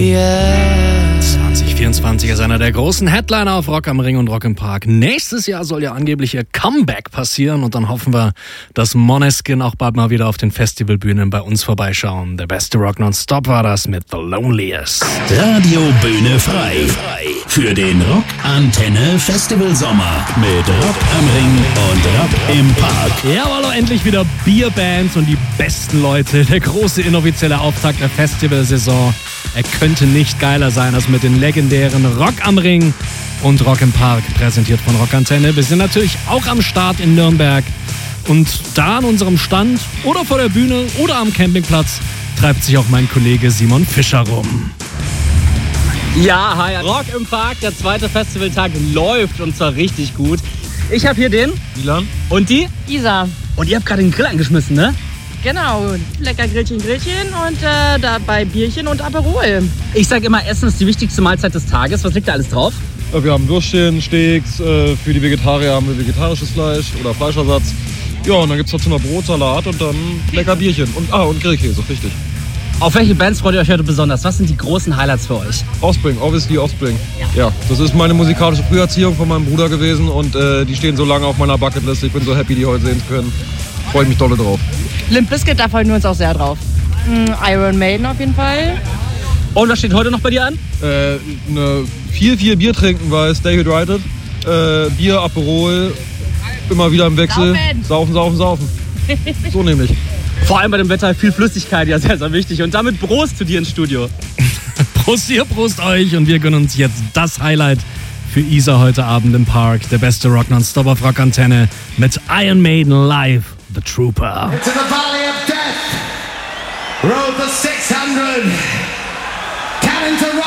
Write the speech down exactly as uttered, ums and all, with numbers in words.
yeah. zwanzig vierundzwanzig ist einer der großen Headliner auf Rock am Ring und Rock im Park. Nächstes Jahr soll ja angeblich ihr Comeback passieren und dann hoffen wir, dass Måneskin auch bald mal wieder auf den Festivalbühnen bei uns vorbeischauen. Der beste Rock nonstop war das mit The Loneliest. Radio Bühne frei. Für den Rock Antenne Festival Sommer mit Rock am Ring und Rock im Park. Jawohl, endlich wieder Bierbands und die besten Leute. Der große inoffizielle Auftakt der Festivalsaison. Er könnte nicht geiler sein als mit den legendären Rock am Ring und Rock im Park, präsentiert von Rock Antenne. Wir sind natürlich auch am Start in Nürnberg. Und da an unserem Stand oder vor der Bühne oder am Campingplatz treibt sich auch mein Kollege Simon Fischer rum. Ja, hi, Rock im Park, der zweite Festivaltag läuft und zwar richtig gut. Ich habe hier den Milan und die Isa. Und ihr habt gerade den Grill angeschmissen, ne? Genau, lecker Grillchen, Grillchen und äh, dabei Bierchen und Aperol. Ich sage immer, Essen ist die wichtigste Mahlzeit des Tages. Was liegt da alles drauf? Wir haben Würstchen, Steaks, äh, für die Vegetarier haben wir vegetarisches Fleisch oder Fleischersatz. Ja, und dann gibt es dazu noch Brot, Salat und dann lecker Bierchen. Und, ah, und Grillkäse, richtig. Auf welche Bands freut ihr euch heute besonders? Was sind die großen Highlights für euch? Offspring, obviously Offspring. Ja. ja, das ist meine musikalische Früherziehung von meinem Bruder gewesen und äh, die stehen so lange auf meiner Bucketlist. Ich bin so happy, die heute sehen zu können. Freue ich mich dolle drauf. Limp Bizkit, da freuen wir uns auch sehr drauf. Mhm, Iron Maiden auf jeden Fall. Und was steht heute noch bei dir an? Äh, ne, viel, viel Bier trinken bei Stay Hydrated. Äh, Bier, Aperol, immer wieder im Wechsel. Saufen, saufen, saufen. So nämlich. Vor allem bei dem Wetter viel Flüssigkeit, ja sehr, sehr wichtig. Und damit Prost zu dir ins Studio. Prost dir, Prost euch und wir gönnen uns jetzt das Highlight für Isa heute Abend im Park. Der beste Rock nonstop auf Rock Antenne mit Iron Maiden live, The Trooper. Into the valley of death, road the six hundred, cannon to